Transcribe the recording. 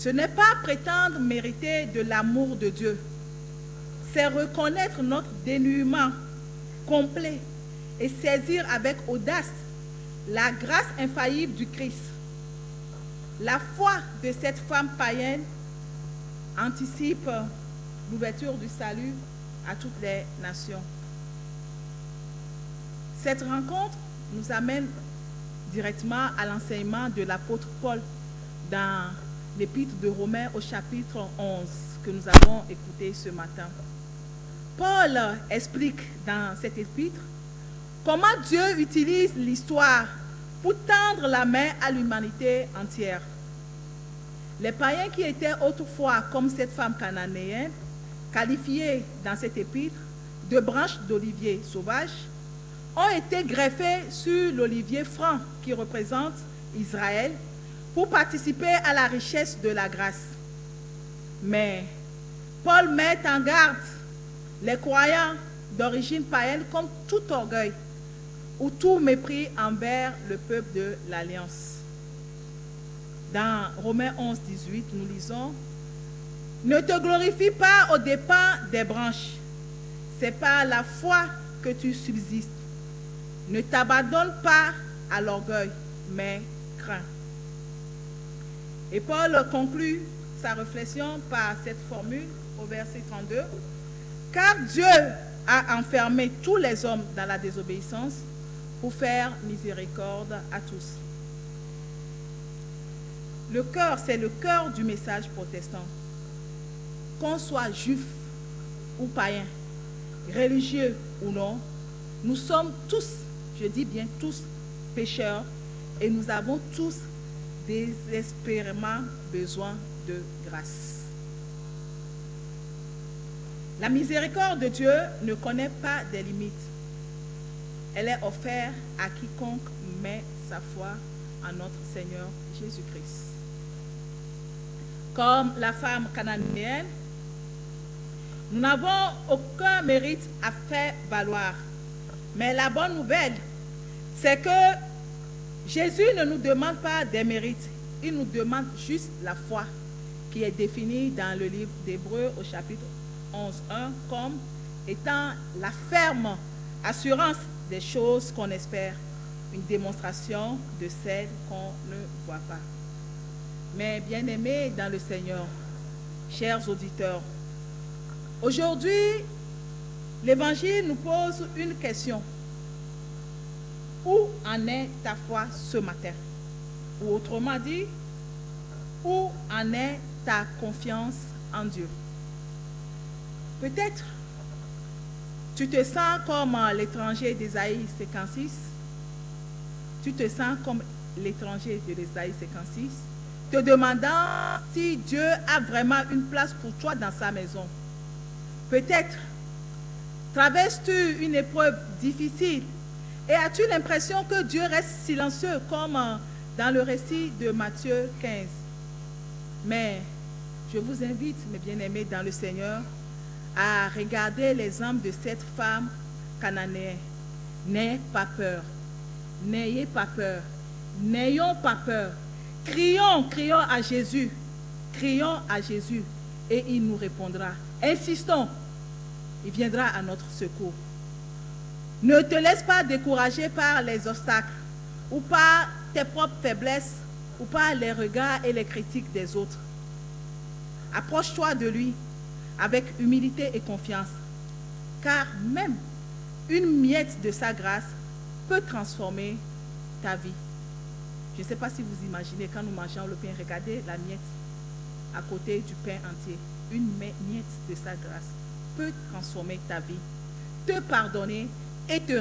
Ce n'est pas prétendre mériter de l'amour de Dieu, c'est reconnaître notre dénuement complet et saisir avec audace la grâce infaillible du Christ. La foi de cette femme païenne anticipe l'ouverture du salut à toutes les nations. Cette rencontre nous amène directement à l'enseignement de l'apôtre Paul dans l'épître de Romains au chapitre 11 que nous avons écouté ce matin. Paul explique dans cette épître comment Dieu utilise l'histoire pour tendre la main à l'humanité entière. Les païens qui étaient autrefois, comme cette femme cananéenne, qualifiée dans cette épître de branches d'olivier sauvage, ont été greffés sur l'olivier franc qui représente Israël pour participer à la richesse de la grâce. Mais Paul met en garde les croyants d'origine païenne contre tout orgueil ou tout mépris envers le peuple de l'Alliance. Dans Romains 11, 18, nous lisons « Ne te glorifie pas aux dépens des branches, c'est par la foi que tu subsistes. Ne t'abandonne pas à l'orgueil, mais crains. » Et Paul conclut sa réflexion par cette formule au verset 32. « Car Dieu a enfermé tous les hommes dans la désobéissance pour faire miséricorde à tous. » Le cœur, c'est le cœur du message protestant. Qu'on soit juif ou païen, religieux ou non, nous sommes tous, je dis bien tous, pécheurs et nous avons tous désespérément besoin de grâce. La miséricorde de Dieu ne connaît pas des limites. Elle est offerte à quiconque met sa foi en notre Seigneur Jésus-Christ. Comme la femme cananéenne, nous n'avons aucun mérite à faire valoir. Mais la bonne nouvelle, c'est que Jésus ne nous demande pas des mérites. Il nous demande juste la foi qui est définie dans le livre d'Hébreux au chapitre 11:1 comme étant la ferme assurance des choses qu'on espère, une démonstration de celles qu'on ne voit pas. Mais bien-aimés dans le Seigneur, chers auditeurs, aujourd'hui, l'Évangile nous pose une question. Où en est ta foi ce matin? Ou autrement dit, où en est ta confiance en Dieu? Peut-être tu te sens comme l'étranger d'Ésaïe 56. Tu te sens comme l'étranger de l'Ésaïe 56, te demandant si Dieu a vraiment une place pour toi dans sa maison. Peut-être traverses-tu une épreuve difficile et as-tu l'impression que Dieu reste silencieux comme dans le récit de Matthieu 15. Mais je vous invite, mes bien-aimés dans le Seigneur, à regarder l'exemple de cette femme cananéenne. N'ayez pas peur. N'ayez pas peur. N'ayons pas peur. Crions à Jésus. Crions à Jésus et il nous répondra. Insistons. Il viendra à notre secours. Ne te laisse pas décourager par les obstacles ou par tes propres faiblesses ou par les regards et les critiques des autres. Approche-toi de lui avec humilité et confiance, car même une miette de sa grâce peut transformer ta vie. Je ne sais pas si vous imaginez quand nous mangeons le pain, regardez la miette à côté du pain entier. Une miette de sa grâce peut transformer ta vie, te pardonner et te